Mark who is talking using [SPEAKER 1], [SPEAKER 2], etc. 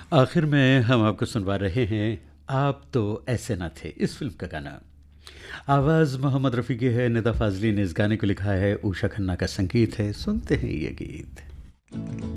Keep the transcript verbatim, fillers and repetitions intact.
[SPEAKER 1] आखिर में हम आपको सुनवा रहे हैं आप तो ऐसे ना थे, इस फ़िल्म का गाना। आवाज़ मोहम्मद रफ़ी की है, निदा फ़ाज़ली ने इस गाने को लिखा है, उषा खन्ना का संगीत है। सुनते हैं ये गीत।